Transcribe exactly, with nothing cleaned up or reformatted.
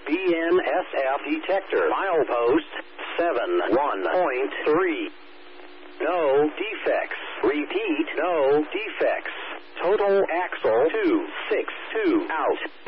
B N S F detector. Milepost seven one point three. No defects. Repeat, no defects. Total axle two six two out.